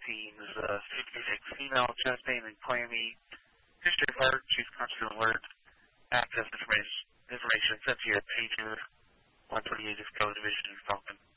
teams, 56 female, chest pain and clammy, history of heart, chief constant alert, access information sent to your pager, 128 is code division Falcon.